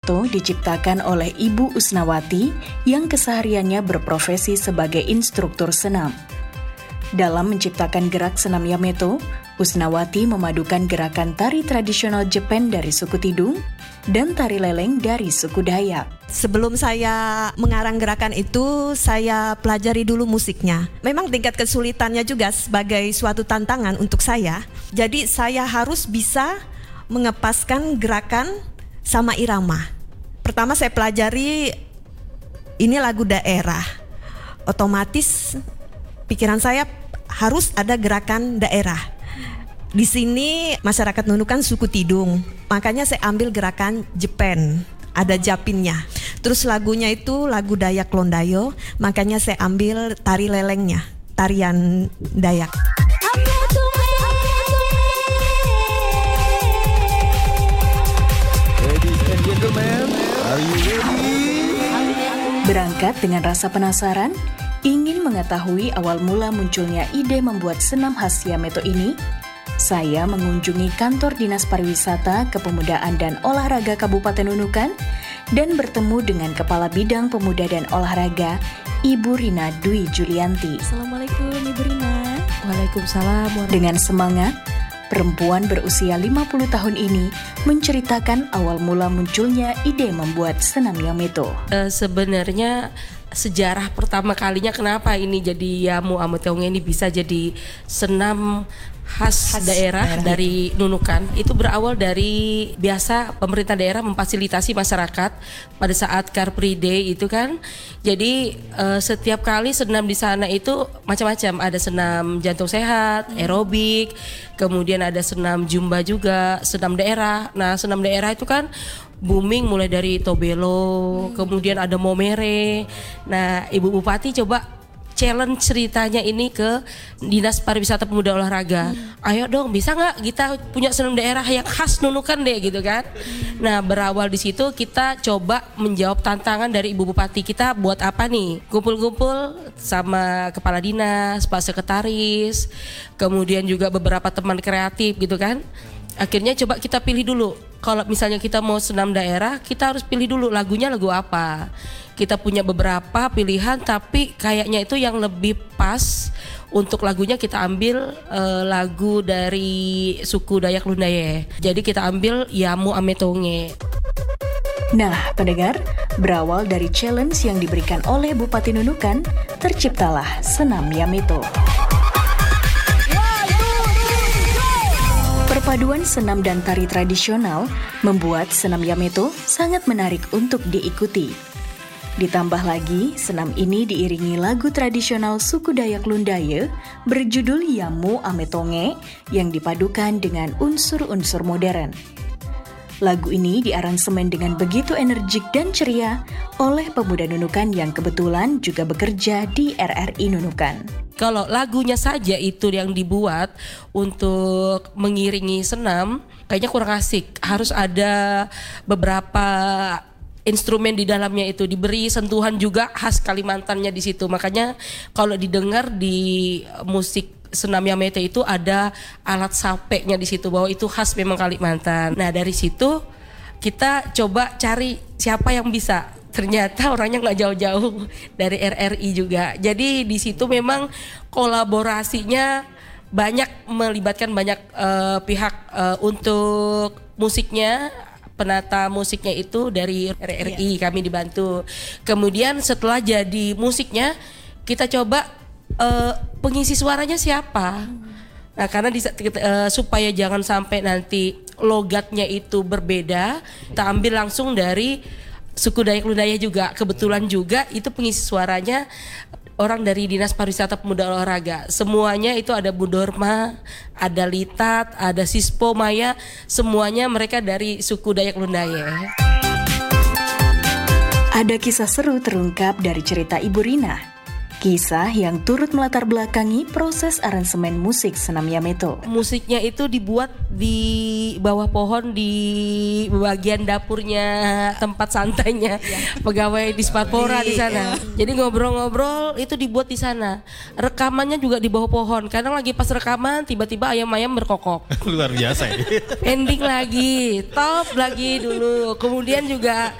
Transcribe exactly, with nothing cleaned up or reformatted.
Yameto diciptakan oleh Ibu Usnawati yang kesehariannya berprofesi sebagai instruktur senam. Dalam menciptakan gerak senam Yameto, Usnawati memadukan gerakan tari tradisional Jepang dari suku Tidung dan tari leleng dari suku Dayak. Sebelum saya mengarang gerakan itu, saya pelajari dulu musiknya. Memang tingkat kesulitannya juga sebagai suatu tantangan untuk saya. Jadi saya harus bisa mengepaskan gerakan sama irama. Pertama saya pelajari ini lagu daerah. Otomatis pikiran saya harus ada gerakan daerah. Di sini masyarakat Nunukan suku Tidung, makanya saya ambil gerakan Jepang, ada japinnya. Terus lagunya itu lagu Dayak Londayo, makanya saya ambil tari lelengnya, tarian Dayak. Ladies and gentlemen, are you ready? Berangkat dengan rasa penasaran, ingin mengetahui awal mula munculnya ide membuat senam khas Yameto ini, saya mengunjungi kantor Dinas Pariwisata, Kepemudaan dan Olahraga Kabupaten Nunukan dan bertemu dengan Kepala Bidang Pemuda dan Olahraga, Ibu Rina Dwi Julianti. Assalamualaikum Ibu Rina. Waalaikumsalam. Dengan semangat, perempuan berusia lima puluh tahun ini menceritakan awal mula munculnya ide membuat senam Yameto. Uh, sebenarnya sejarah pertama kalinya kenapa ini jadi Yamu Ametonge ini bisa jadi senam khas, khas daerah, daerah dari Nunukan, itu berawal dari biasa pemerintah daerah memfasilitasi masyarakat pada saat Car Free Day itu kan. Jadi uh, setiap kali senam di sana itu macam-macam, ada senam jantung sehat, aerobik, kemudian ada senam jumba juga, senam daerah. Nah, senam daerah itu kan booming mulai dari Tobelo, hmm. kemudian ada Momere. Nah, Ibu Bupati coba challenge ceritanya ini ke Dinas Pariwisata Pemuda Olahraga. Hmm. Ayo dong, bisa nggak kita punya senam daerah yang khas Nunukan deh gitu kan. Hmm. Nah, berawal di situ kita coba menjawab tantangan dari Ibu Bupati. Kita buat apa nih? Kumpul-kumpul sama kepala dinas, Pak Sekretaris, kemudian juga beberapa teman kreatif gitu kan. Akhirnya coba kita pilih dulu. Kalau misalnya kita mau senam daerah, kita harus pilih dulu lagunya lagu apa. Kita punya beberapa pilihan, tapi kayaknya itu yang lebih pas untuk lagunya kita ambil uh, lagu dari suku Dayak Lundaye. Jadi kita ambil Yamu Ametonge. Nah, pendengar, berawal dari challenge yang diberikan oleh Bupati Nunukan, terciptalah senam Yameto. Perpaduan senam dan tari tradisional membuat senam Yameto sangat menarik untuk diikuti. Ditambah lagi, senam ini diiringi lagu tradisional suku Dayak Lundaye berjudul Yamu Ametonge yang dipadukan dengan unsur-unsur modern. Lagu ini diaransemen dengan begitu energik dan ceria oleh pemuda Nunukan yang kebetulan juga bekerja di R R I Nunukan. Kalau lagunya saja itu yang dibuat untuk mengiringi senam, kayaknya kurang asik. Harus ada beberapa instrumen di dalamnya itu, diberi sentuhan juga khas Kalimantannya di situ. Makanya kalau didengar di musik senam Yameto itu ada alat sapeknya di situ, bahwa itu khas memang Kalimantan. Nah, dari situ kita coba cari siapa yang bisa. Ternyata orangnya nggak jauh-jauh dari R R I juga. Jadi di situ memang kolaborasinya banyak, melibatkan banyak uh, pihak uh, untuk musiknya. Penata musiknya itu dari R R I, yeah. Kami dibantu. Kemudian setelah jadi musiknya, kita coba uh, pengisi suaranya siapa. Hmm. Nah, karena di, uh, supaya jangan sampai nanti logatnya itu berbeda, kita ambil langsung dari suku Dayak Lundaye juga. Kebetulan juga itu pengisi suaranya orang dari Dinas Pariwisata Pemuda Olahraga. Semuanya itu ada Bu Dorma, ada Litat, ada Sispo, Maya, semuanya mereka dari suku Dayak Lundaye. Ada kisah seru terungkap dari cerita Ibu Rina. Kisah yang turut melatar belakangi proses aransemen musik senam Yameto. Musiknya itu dibuat di bawah pohon di bagian dapurnya, tempat santainya pegawai di Spatpora di sana. Jadi ngobrol-ngobrol itu dibuat di sana. Rekamannya juga di bawah pohon. Kadang lagi pas rekaman tiba-tiba ayam-ayam berkokok. Luar biasa ya. Ending lagi, top lagi dulu. Kemudian juga